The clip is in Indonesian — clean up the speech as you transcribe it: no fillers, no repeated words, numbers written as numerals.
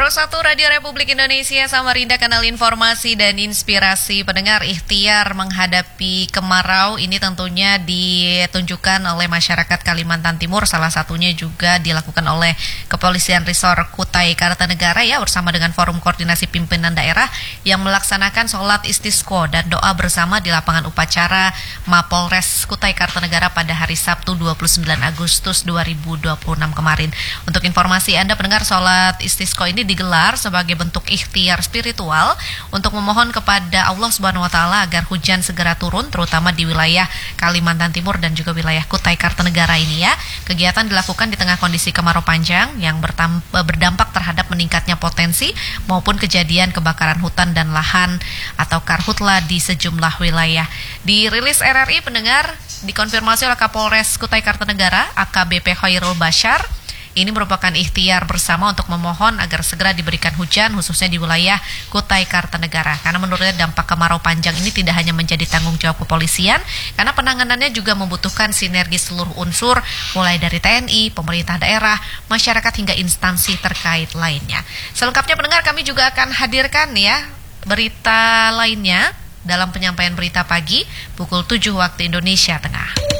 101 Radio Republik Indonesia, Samarinda, kanal informasi dan inspirasi. Pendengar, ikhtiar menghadapi kemarau ini tentunya ditunjukkan oleh masyarakat Kalimantan Timur. Salah satunya juga dilakukan oleh Kepolisian Resor Kutai Kartanegara ya, bersama dengan Forum Koordinasi Pimpinan Daerah yang melaksanakan sholat istisqa dan doa bersama di lapangan upacara Mapolres Kutai Kartanegara pada hari Sabtu 29 Agustus 2026 kemarin. Untuk informasi Anda pendengar, sholat istisqa ini digelar sebagai bentuk ikhtiar spiritual untuk memohon kepada Allah Subhanahu wa taala agar hujan segera turun, terutama di wilayah Kalimantan Timur dan juga wilayah Kutai Kartanegara ini ya. Kegiatan dilakukan di tengah kondisi kemarau panjang yang berdampak terhadap meningkatnya potensi maupun kejadian kebakaran hutan dan lahan atau karhutla di sejumlah wilayah. Dirilis RRI pendengar, dikonfirmasi oleh Kapolres Kutai Kartanegara AKBP Khairul Bashar. Ini merupakan ikhtiar bersama untuk memohon agar segera diberikan hujan khususnya di wilayah Kutai Kartanegara. Karena menurutnya dampak kemarau panjang ini tidak hanya menjadi tanggung jawab kepolisian, karena penanganannya juga membutuhkan sinergi seluruh unsur, mulai dari TNI, pemerintah daerah, masyarakat hingga instansi terkait lainnya. Selengkapnya pendengar, kami juga akan hadirkan ya berita lainnya dalam penyampaian berita pagi pukul 7 waktu Indonesia Tengah.